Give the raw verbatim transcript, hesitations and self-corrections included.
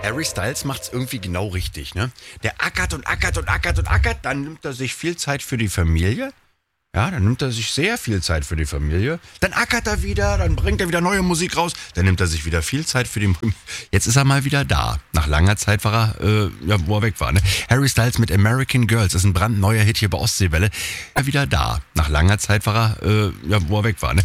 Harry Styles macht's irgendwie genau richtig, ne? Der ackert und ackert und ackert und ackert, dann nimmt er sich viel Zeit für die Familie. Ja, dann nimmt er sich sehr viel Zeit für die Familie. Dann ackert er wieder, dann bringt er wieder neue Musik raus. Dann nimmt er sich wieder viel Zeit für die... Jetzt ist er mal wieder da. Nach langer Zeit war er, äh, ja, wo er weg war. Ne? Harry Styles mit American Girls, das ist ein brandneuer Hit hier bei Ostseewelle. Er wieder da. Nach langer Zeit war er, äh, ja, wo er weg war. Ne?